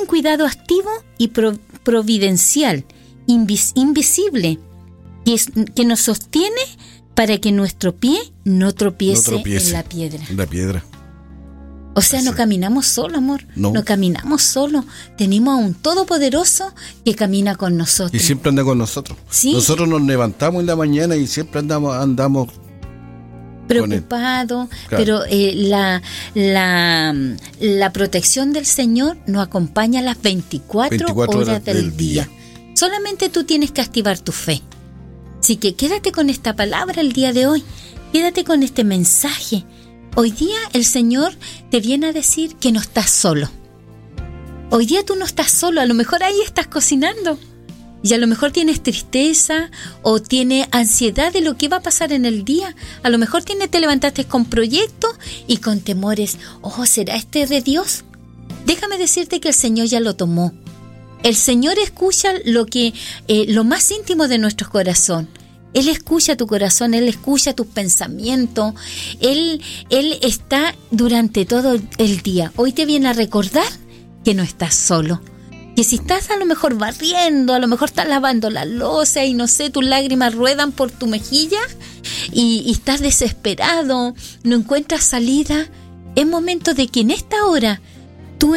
un cuidado activo y providencial, invisible, que nos sostiene para que nuestro pie no tropiece en la piedra. O sea, no caminamos solo, amor. No caminamos solo. Tenemos a un Todopoderoso que camina con nosotros. Y siempre anda con nosotros. ¿Sí? Nosotros nos levantamos en la mañana y siempre andamos preocupados. Claro. Pero la protección del Señor nos acompaña las 24 horas del día. Solamente tú tienes que activar tu fe. Así que quédate con esta palabra el día de hoy. Quédate con este mensaje. Hoy día el Señor te viene a decir que no estás solo. Hoy día tú no estás solo. A lo mejor ahí estás cocinando y a lo mejor tienes tristeza o tienes ansiedad de lo que va a pasar en el día. A lo mejor te levantaste con proyectos y con temores. ¿Será este de Dios? Déjame decirte que el Señor ya lo tomó. El Señor escucha lo más íntimo de nuestro corazón. Él escucha tu corazón, Él escucha tus pensamientos, Él está durante todo el día. Hoy te viene a recordar que no estás solo, que si estás a lo mejor barriendo, a lo mejor estás lavando la loza y no sé, tus lágrimas ruedan por tu mejilla y estás desesperado, no encuentras salida, es momento de que en esta hora tú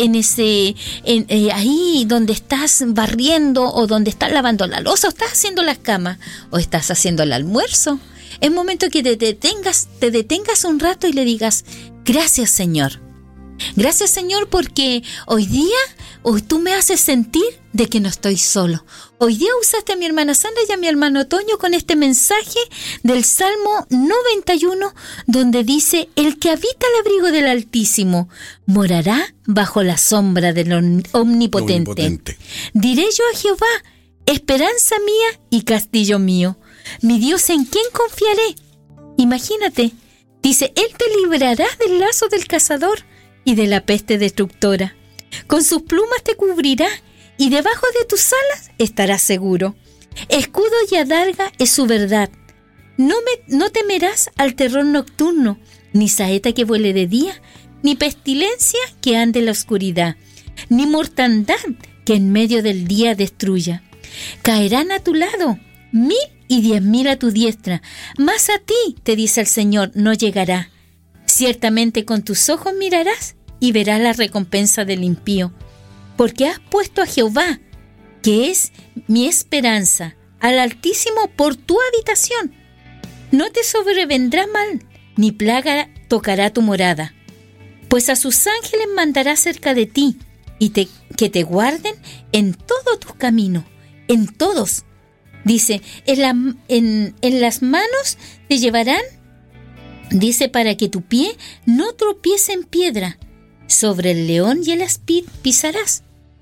ahí donde estás barriendo o donde estás lavando la loza o estás haciendo las camas o estás haciendo el almuerzo, es momento que te detengas un rato y le digas: gracias, Señor. Gracias, Señor, porque hoy tú me haces sentir de que no estoy solo. Hoy día usaste a mi hermana Sandra y a mi hermano Toño con este mensaje del Salmo 91, donde dice: el que habita el abrigo del Altísimo morará bajo la sombra del Omnipotente. Diré yo a Jehová: esperanza mía y castillo mío, mi Dios en quien confiaré. Imagínate, dice: Él te librará del lazo del cazador y de la peste destructora. Con sus plumas te cubrirá y debajo de tus alas estarás seguro. Escudo y adarga es su verdad. No temerás al terror nocturno, ni saeta que vuele de día, ni pestilencia que ande en la oscuridad, ni mortandad que en medio del día destruya. Caerán a tu lado 1,000 y 10,000 a tu diestra, mas a ti, te dice el Señor, no llegará. Ciertamente con tus ojos mirarás y verás la recompensa del impío, porque has puesto a Jehová, que es mi esperanza, al Altísimo por tu habitación. No te sobrevendrá mal, ni plaga tocará tu morada, pues a sus ángeles mandará cerca de ti, y que te guarden en todos tus caminos, en todos. Dice, en las manos te llevarán, dice, para que tu pie no tropiece en piedra. Sobre el león y el aspid pisarás.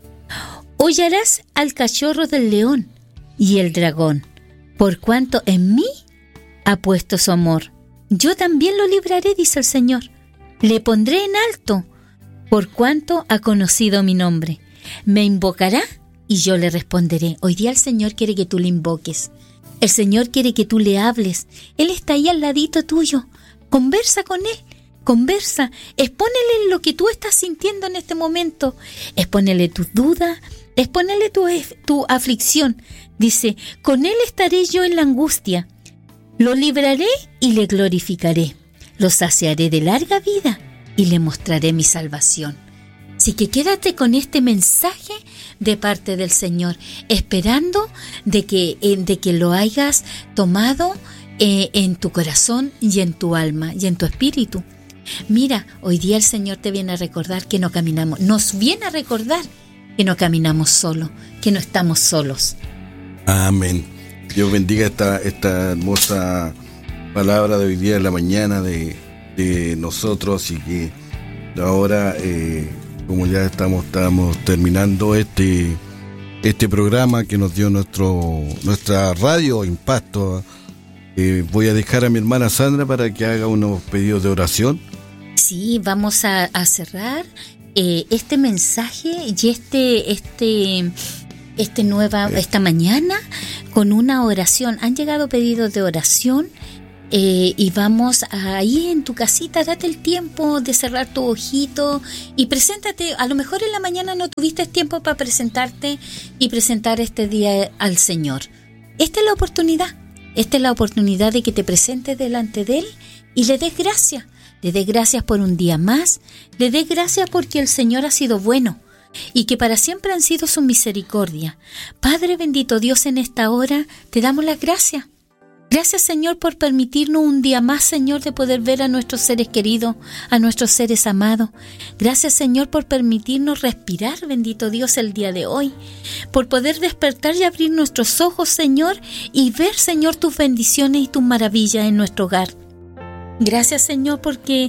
Hollarás al cachorro del león y el dragón, por cuanto en mí ha puesto su amor. Yo también lo libraré, dice el Señor. Le pondré en alto, por cuanto ha conocido mi nombre. Me invocará y yo le responderé. Hoy día el Señor quiere que tú le invoques. El Señor quiere que tú le hables. Él está ahí al ladito tuyo. Conversa con Él. Conversa, expónele lo que tú estás sintiendo en este momento, expónele tus dudas, expónele tu aflicción. Dice: con Él estaré yo en la angustia, lo libraré y le glorificaré, lo saciaré de larga vida y le mostraré mi salvación. Así que quédate con este mensaje de parte del Señor, esperando de que lo hayas tomado en tu corazón y en tu alma y en tu espíritu. Mira, hoy día el Señor te viene a recordar que nos viene a recordar que no caminamos solos, que no estamos solos. Amén. Dios bendiga esta hermosa palabra de hoy día en la mañana de nosotros, y que ahora, como ya estamos terminando este programa que nos dio nuestra radio Impacto, voy a dejar a mi hermana Sandra para que haga unos pedidos de oración. Sí, vamos a cerrar este mensaje y esta mañana con una oración. Han llegado pedidos de oración Y vamos ahí en tu casita, date el tiempo de cerrar tu ojito y preséntate. A lo mejor en la mañana no tuviste tiempo para presentarte y presentar este día al Señor. Esta es la oportunidad. Esta es la oportunidad de que te presentes delante de Él y le des gracias. Le des gracias por un día más. Le des gracias porque el Señor ha sido bueno y que para siempre han sido su misericordia. Padre bendito Dios, en esta hora te damos las gracias. Gracias, Señor, por permitirnos un día más, Señor, de poder ver a nuestros seres queridos, a nuestros seres amados. Gracias, Señor, por permitirnos respirar, bendito Dios, el día de hoy. Por poder despertar y abrir nuestros ojos, Señor, y ver, Señor, tus bendiciones y tus maravillas en nuestro hogar. Gracias, Señor, porque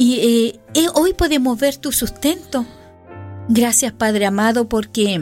hoy podemos ver tu sustento. Gracias, Padre amado, porque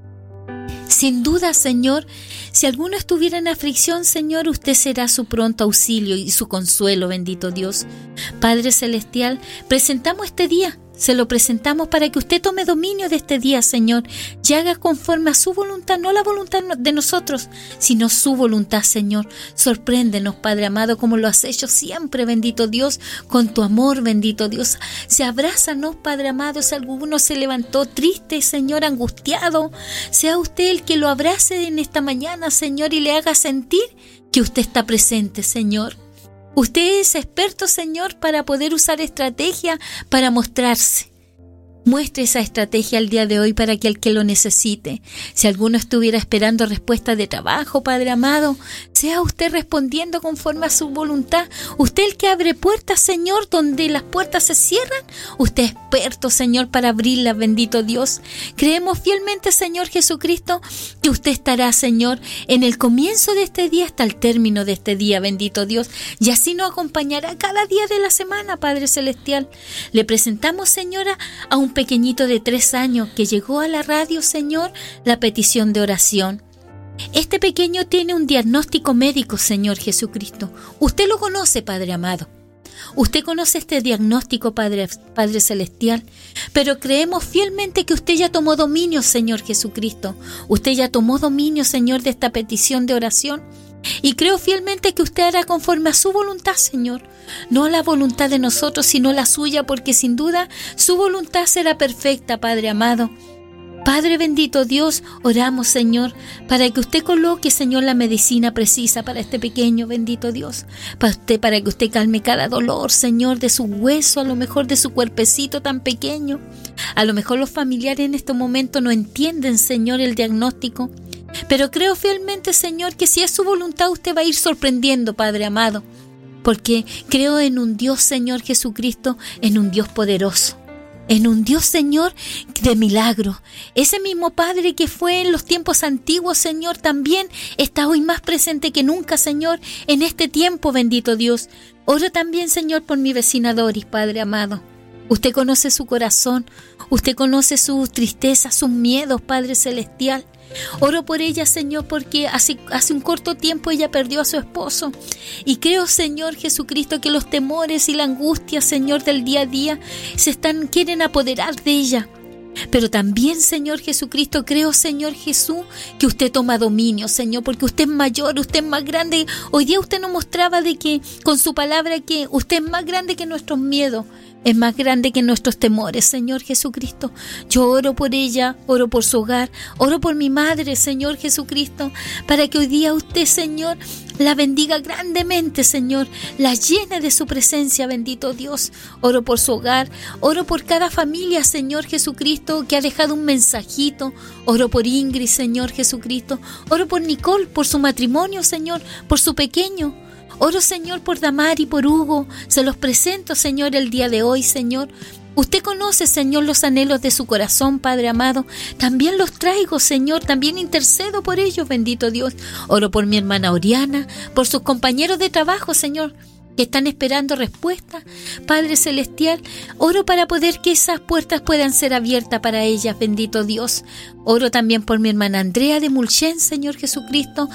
sin duda, Señor, si alguno estuviera en aflicción, Señor, usted será su pronto auxilio y su consuelo, bendito Dios. Padre celestial, presentamos este día. Se lo presentamos para que usted tome dominio de este día, Señor, y haga conforme a su voluntad, no la voluntad de nosotros, sino su voluntad, Señor. Sorpréndenos, Padre amado, como lo has hecho siempre, bendito Dios, con tu amor, bendito Dios. Se abrázanos, Padre amado, si alguno se levantó triste, Señor, angustiado, sea usted el que lo abrace en esta mañana, Señor, y le haga sentir que usted está presente, Señor. Usted es experto, Señor, para poder usar estrategia para mostrarse. Muestre esa estrategia el día de hoy para que el que lo necesite. Si alguno estuviera esperando respuesta de trabajo, Padre amado, sea usted respondiendo conforme a su voluntad. Usted el que abre puertas, Señor, donde las puertas se cierran. Usted es experto, Señor, para abrirlas, bendito Dios. Creemos fielmente, Señor Jesucristo, que usted estará, Señor, en el comienzo de este día hasta el término de este día, bendito Dios. Y así nos acompañará cada día de la semana, Padre Celestial. Le presentamos, Señora, a un pequeñito de 3 años que llegó a la radio, Señor, la petición de oración. Este pequeño tiene un diagnóstico médico, Señor Jesucristo. Usted lo conoce, Padre amado. Usted conoce este diagnóstico, Padre Celestial, pero creemos fielmente que usted ya tomó dominio, Señor Jesucristo. Usted ya tomó dominio, Señor, de esta petición de oración. Y creo fielmente que usted hará conforme a su voluntad, Señor. No a la voluntad de nosotros, sino la suya, porque sin duda su voluntad será perfecta, Padre amado. Padre bendito Dios, oramos, Señor, para que usted coloque, Señor, la medicina precisa para este pequeño, bendito Dios. Para que usted calme cada dolor, Señor, de su hueso, a lo mejor de su cuerpecito tan pequeño. A lo mejor los familiares en este momento no entienden, Señor, el diagnóstico. Pero creo fielmente, Señor, que si es su voluntad, usted va a ir sorprendiendo, Padre amado. Porque creo en un Dios, Señor Jesucristo, en un Dios poderoso. En un Dios, Señor, de milagro. Ese mismo Padre que fue en los tiempos antiguos, Señor, también está hoy más presente que nunca, Señor, en este tiempo, bendito Dios. Oro también, Señor, por mi vecina Doris, Padre amado. Usted conoce su corazón, usted conoce sus tristezas, sus miedos, Padre Celestial. Oro por ella, Señor, porque hace un corto tiempo ella perdió a su esposo. Y creo, Señor Jesucristo, que los temores y la angustia, Señor, del día a día quieren apoderar de ella. Pero también, Señor Jesucristo, creo, Señor Jesús, que usted toma dominio, Señor, porque usted es mayor, usted es más grande. Hoy día usted nos mostraba de que, con su palabra, que usted es más grande que nuestros miedos. Es más grande que nuestros temores, Señor Jesucristo. Yo oro por ella, oro por su hogar, oro por mi madre, Señor Jesucristo, para que hoy día usted, Señor, la bendiga grandemente, Señor, la llene de su presencia, bendito Dios. Oro por su hogar, oro por cada familia, Señor Jesucristo, que ha dejado un mensajito. Oro por Ingrid, Señor Jesucristo. Oro por Nicole, por su matrimonio, Señor, por su pequeño. Oro, Señor, por Damari y por Hugo. Se los presento, Señor, el día de hoy, Señor. Usted conoce, Señor, los anhelos de su corazón, Padre amado. También los traigo, Señor. También intercedo por ellos, bendito Dios. Oro por mi hermana Oriana, por sus compañeros de trabajo, Señor, que están esperando respuesta. Padre Celestial, oro para poder que esas puertas puedan ser abiertas para ellas, bendito Dios. Oro también por mi hermana Andrea de Mulchen, Señor Jesucristo,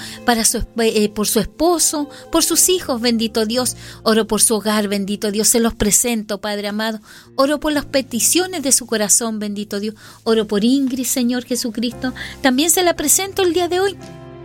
por su esposo, por sus hijos, bendito Dios. Oro por su hogar, bendito Dios. Se los presento, Padre amado. Oro por las peticiones de su corazón, bendito Dios. Oro por Ingrid, Señor Jesucristo. También se la presento el día de hoy.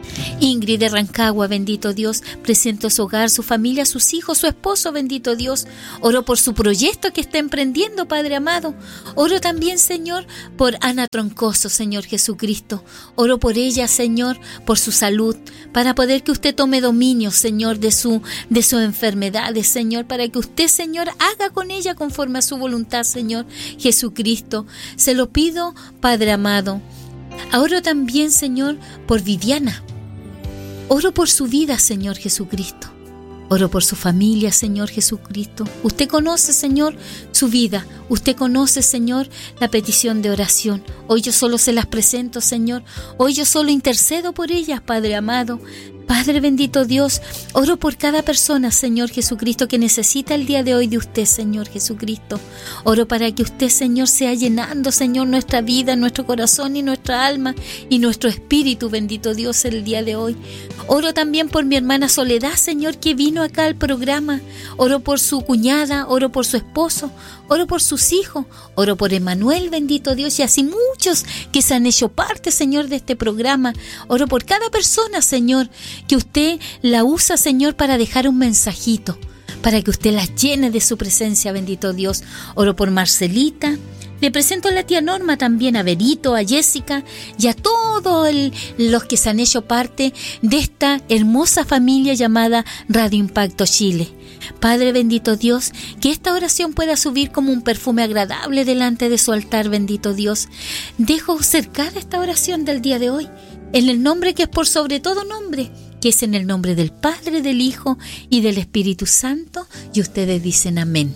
Ingrid de Rancagua, bendito Dios, presento su hogar, su familia, sus hijos, su esposo, bendito Dios. Oro por su proyecto que está emprendiendo, Padre amado. Oro también, Señor, por Ana Troncoso, Señor Jesucristo. Oro por ella, Señor, por su salud, para poder que usted tome dominio, Señor, de sus enfermedades, Señor, para que usted, Señor, haga con ella conforme a su voluntad, Señor Jesucristo. Se lo pido, Padre amado. Oro también, Señor, por Viviana. Oro por su vida, Señor Jesucristo. Oro por su familia, Señor Jesucristo. Usted conoce, Señor, su vida. Usted conoce, Señor, la petición de oración. Hoy yo solo se las presento, Señor. Hoy yo solo intercedo por ellas, Padre amado. Padre bendito Dios, oro por cada persona, Señor Jesucristo, que necesita el día de hoy de usted, Señor Jesucristo. Oro para que usted, Señor, sea llenando, Señor, nuestra vida, nuestro corazón y nuestra alma y nuestro espíritu, bendito Dios, el día de hoy. Oro también por mi hermana Soledad, Señor, que vino acá al programa. Oro por su cuñada, oro por su esposo, oro por sus hijos, oro por Emanuel, bendito Dios, y así muchos que se han hecho parte, Señor, de este programa. Oro por cada persona, Señor, que usted la usa, Señor, para dejar un mensajito, para que usted la llene de su presencia, bendito Dios. Oro por Marcelita. Le presento a la tía Norma también, a Berito, a Jessica y a todos los que se han hecho parte de esta hermosa familia llamada Radio Impacto Chile. Padre bendito Dios, que esta oración pueda subir como un perfume agradable delante de su altar, bendito Dios. Dejo cercada esta oración del día de hoy, en el nombre que es por sobre todo nombre, que es en el nombre del Padre, del Hijo y del Espíritu Santo, y ustedes dicen amén.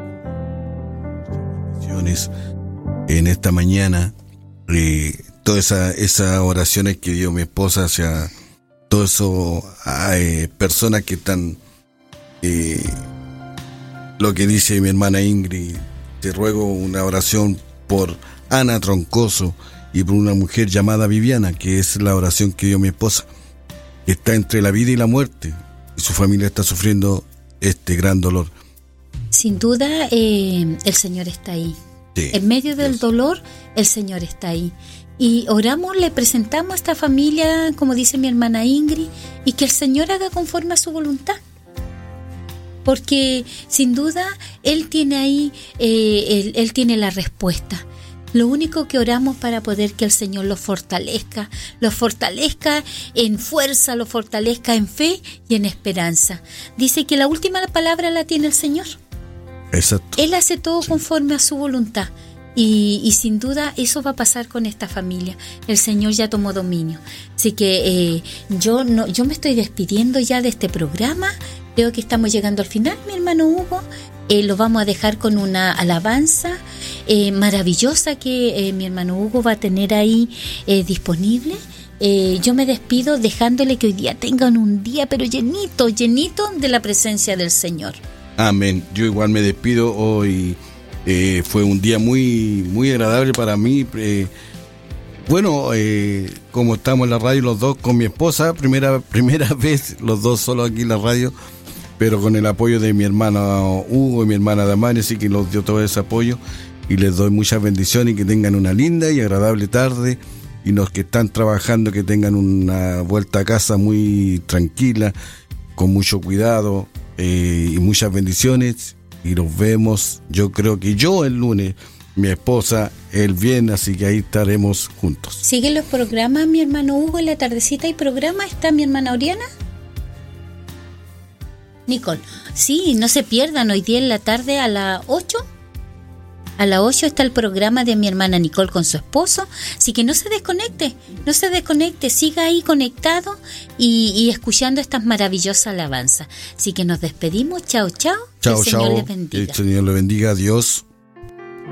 En esta mañana, todas esas oraciones que dio mi esposa hacia todas esas personas que están, lo que dice mi hermana Ingrid, te ruego una oración por Ana Troncoso y por una mujer llamada Viviana, que es la oración que dio mi esposa, que está entre la vida y la muerte, y su familia está sufriendo este gran dolor. Sin duda, el Señor está ahí. Sí, en medio del dolor, el Señor está ahí. Y oramos, le presentamos a esta familia, como dice mi hermana Ingrid, y que el Señor haga conforme a su voluntad. Porque sin duda, Él tiene ahí, Él tiene la respuesta. Lo único que oramos para poder que el Señor los fortalezca en fuerza, los fortalezca en fe y en esperanza. Dice que la última palabra la tiene el Señor. Exacto. Él hace todo conforme a su voluntad y sin duda eso va a pasar con esta familia. El Señor ya tomó dominio. Así que yo me estoy despidiendo ya de este programa. Creo que estamos llegando al final, mi hermano Hugo. Lo vamos a dejar con una alabanza maravillosa que mi hermano Hugo va a tener ahí disponible. Yo me despido dejándole que hoy día tengan un día pero llenito de la presencia del Señor. Amén. Yo igual me despido hoy. Fue un día muy, muy agradable para mí. Como estamos en la radio los dos con mi esposa, primera vez los dos solo aquí en la radio, pero con el apoyo de mi hermano Hugo y mi hermana Damani, así que los dio todo ese apoyo y les doy muchas bendiciones y que tengan una linda y agradable tarde, y los que están trabajando que tengan una vuelta a casa muy tranquila, con mucho cuidado. Y muchas bendiciones, y nos vemos, yo creo que yo el lunes, mi esposa el viernes, así que ahí estaremos juntos. ¿Siguen los programas, mi hermano Hugo? En la tardecita hay programa, ¿está mi hermana Oriana? Nicole, sí, no se pierdan, hoy día en la tarde a las 8. A las 8 está el programa de mi hermana Nicole con su esposo, así que no se desconecte, siga ahí conectado y escuchando estas maravillosas alabanzas. Así que nos despedimos, chao. Chao, el Señor les bendiga. El Señor le bendiga, adiós.